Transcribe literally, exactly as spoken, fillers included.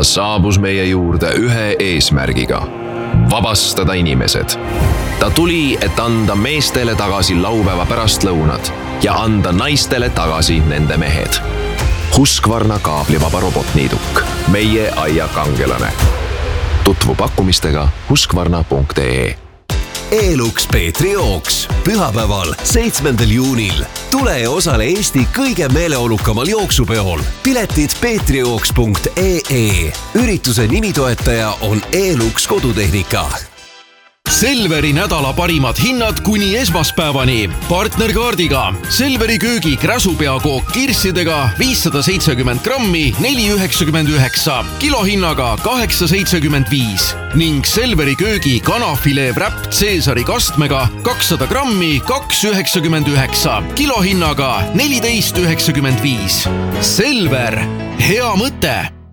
saabus meie juurde ühe eesmärgiga. Vabastada inimesed. Ta tuli, et anda meestele tagasi laupäeva pärastlõunad ja anda naistele tagasi nende mehed. Husqvarna kaablivaba robotniiduk. Meie aia kangelane. Tutvu pakkumistega husqvarna punkt ee. E-Lux Peetri jooks pühapäeval seitsmendal juunil. Tule ja osale Eesti kõige meeleolukamal jooksupeol. Piletid peetrijooks punkt ee. Ürituse nimitoetaja on E-Lux kodutehnika. Selveri nädala parimad hinnad kuni esmaspäevani. Partnerkaardiga Selveri köögi kräsupeakook kirssidega viissada seitsekümmend grammi neli üheksakümmend üheksa, kilohinnaga kaheksa seitsekümmend viis ning Selveri köögi kanafilee wrap Caesari kastmega kakssada grammi kaks üheksakümmend üheksa, kilohinnaga neliteist üheksakümmend viis. Selver, hea mõte!